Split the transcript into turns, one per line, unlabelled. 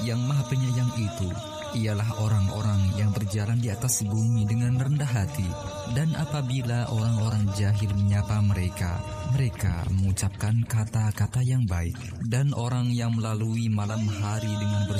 Yang Maha Penyayang itu ialah orang-orang yang berjalan di atas bumi dengan rendah hati. Dan apabila orang-orang jahil menyapa mereka, mereka mengucapkan kata-kata yang baik. Dan orang yang melalui malam hari dengan